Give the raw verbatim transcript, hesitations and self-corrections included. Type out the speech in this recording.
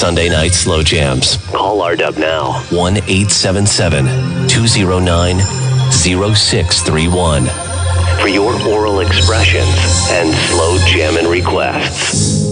Sunday night slow jams. Call R W now. one eight seven seven, two zero nine, zero six three one for your oral expressions and slow jamming requests.